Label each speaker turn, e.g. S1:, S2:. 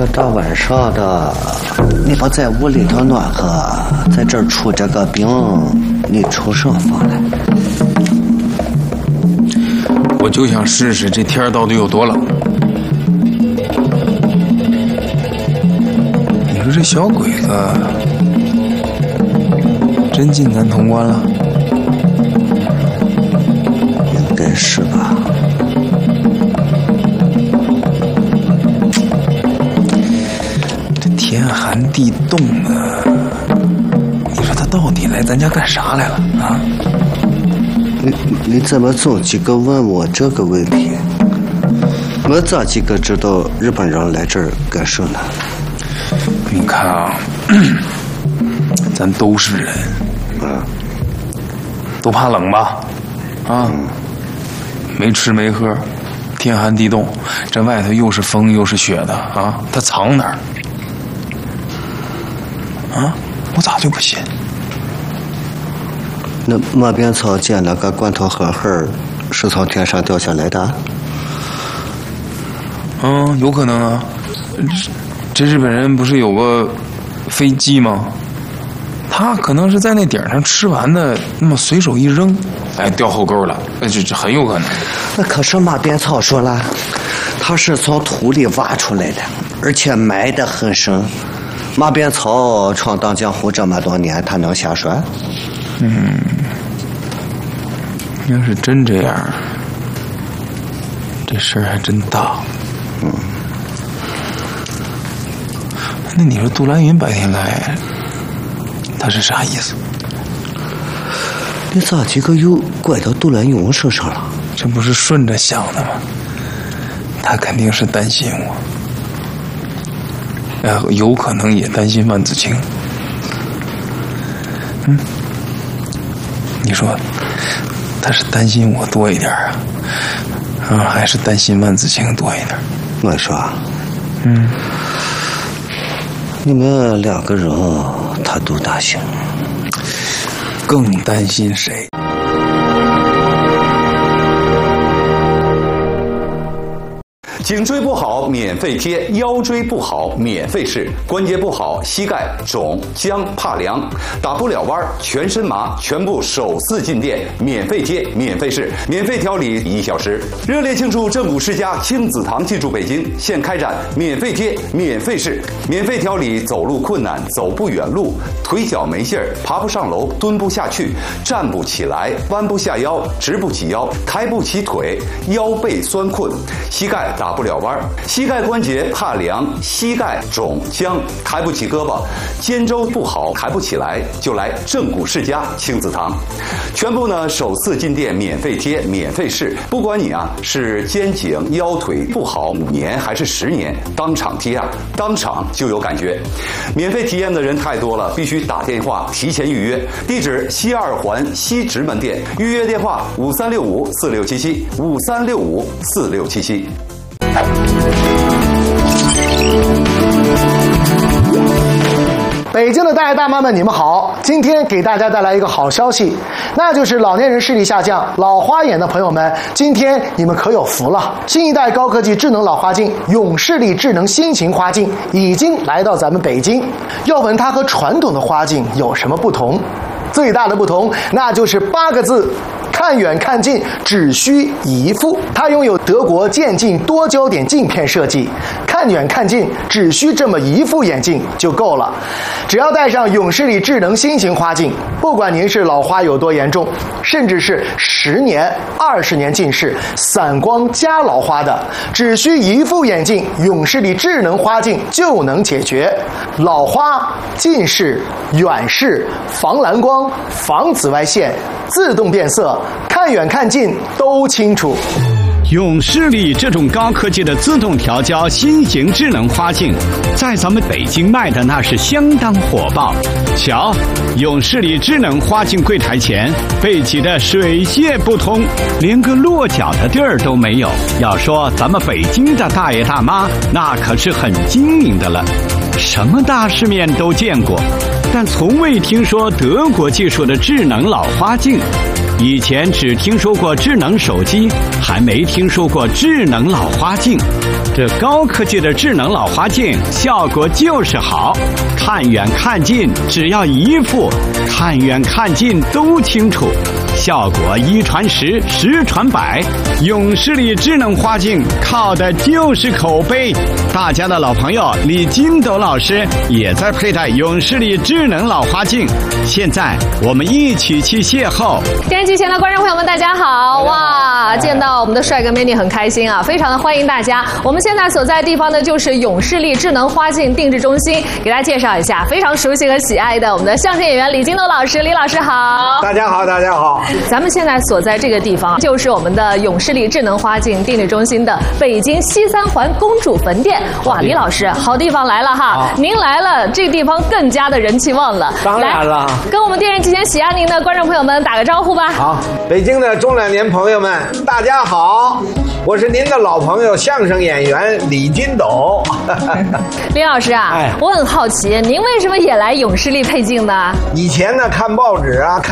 S1: 个大晚上的，你不在屋里头暖和，在这儿出这个病，你出什么风来？
S2: 我就想试试这天到底有多冷。你说这小鬼子真进咱潼关了？
S1: 应该是吧。
S2: 这天寒地冻的，你说他到底来咱家干啥来了啊？
S1: 你怎么总几个问我这个问题？我咋几个知道日本人来这儿干什呢？
S2: 你看啊，咱都是人，都怕冷吧？啊，没吃没喝，天寒地冻，这外头又是风又是雪的啊，他藏哪儿？啊，我咋就不信？
S1: 那马鞭草捡了个罐头盒盒，是从天上掉下来的？
S2: 有可能啊。这日本人不是有个飞机吗？他可能是在那顶上吃完的，那么随手一扔，哎，掉后沟了，这很有可能。
S1: 那可是马鞭草说了，它是从土里挖出来的，而且埋得很深。马鞭草闯荡江湖这么多年，它能下水？
S2: 要是真这样，这事儿还真大。那你说杜兰云白天来，他是啥意思？
S1: 你咋几个又拐到杜兰云身上了？
S2: 这不是顺着想的吗？他肯定是担心我，有可能也担心万子清。你说他是担心我多一点啊，还是担心万子清多一点？
S1: 我说，你们两个人他都担心，
S2: 更担心谁？
S3: 颈椎不好免费贴，腰椎不好免费试，关节不好膝盖肿僵怕凉打不了弯全身麻，全部手撕进店免费贴免费试，免费调理1小时。热烈庆祝正骨世家亲子堂进驻北京，现开展免费贴免费试，免费调理走路困难走不远路，腿脚没劲儿爬不上楼蹲不下去站不起来弯不下腰直不起腰抬不起腿腰背酸困膝盖打不了弯，膝盖关节怕凉，膝盖肿僵，抬不起胳膊，肩周不好，抬不起来，就来正骨世家亲子堂。全部呢首次进店免费贴，免费试，不管你是肩颈腰腿不好5年还是10年，当场贴当场就有感觉。免费体验的人太多了，必须打电话提前预约。地址西2环西直门店，预约电话5365467753654677。
S4: 北京的大爷大妈们，你们好！今天给大家带来一个好消息，那就是老年人视力下降、老花眼的朋友们，今天你们可有福了！新一代高科技智能老花镜永视力智能新型花镜已经来到咱们北京。要问它和传统的花镜有什么不同？最大的不同，那就是8个字：看远看近，只需一副。它拥有德国渐进多焦点镜片设计，看远看近只需这么一副眼镜就够了。只要戴上永视力智能新型花镜，不管您是老花有多严重，甚至是10年、20年近视、散光加老花的，只需一副眼镜，永视力智能花镜就能解决老花、近视、远视、防蓝光、防紫外线、自动变色，看远看近都清楚。
S5: 永视力这种高科技的自动调焦新型智能花镜，在咱们北京卖的那是相当火爆。瞧，永视力智能花镜柜台前被挤得水泄不通，连个落脚的地儿都没有。要说咱们北京的大爷大妈，那可是很精明的了，什么大世面都见过，但从未听说德国技术的智能老花镜。 以前只听说过智能手机，还没听说过智能老花镜。这高科技的智能老花镜效果就是好，看远看近只要一副，看远看近都清楚，效果1传10，10传100。永视力智能花镜靠的就是口碑。大家的老朋友李金斗老师也在佩戴永视力智能老花镜，现在我们一起去邂逅。
S6: 电视机前的观众朋友们，大家好！哇，见到我们的帅哥美女很开心啊，非常的欢迎大家。我们现在所在的地方呢，就是永视力智能花镜定制中心，给大家介绍一下非常熟悉和喜爱的我们的相声演员李金斗老师。李老师好！
S7: 大家好，大家好。
S6: 咱们现在所在这个地方，就是我们的永视力智能花镜定制中心的北京西三环公主坟店。哇，李老师，好地方来了哈！您来了，这个地方更加的人气旺了。
S7: 当然了，
S6: 跟我们电视机前喜爱您的观众朋友们打个招呼吧。
S7: 好，北京的中老年朋友们，大家好，我是您的老朋友相声演员李金斗。
S6: 李老师啊，我很好奇，您为什么也来永视力配镜呢？
S7: 以前呢，看报纸啊，看